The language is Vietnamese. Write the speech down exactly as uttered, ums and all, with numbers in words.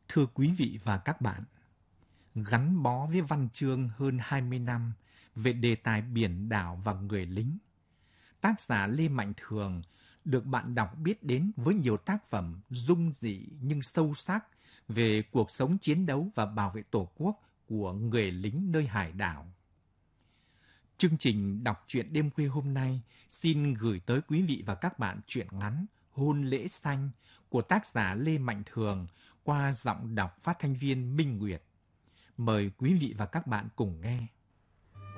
Thưa quý vị và các bạn, gắn bó với văn chương hơn hai mươi năm về đề tài biển đảo và người lính, tác giả Lê Mạnh Thường được bạn đọc biết đến với nhiều tác phẩm dung dị nhưng sâu sắc về cuộc sống chiến đấu và bảo vệ Tổ quốc của người lính nơi hải đảo. Chương trình đọc truyện đêm khuya hôm nay xin gửi tới quý vị và các bạn truyện ngắn Hôn lễ xanh của tác giả Lê Mạnh Thường qua giọng đọc phát thanh viên Minh Nguyệt. Mời quý vị và các bạn cùng nghe.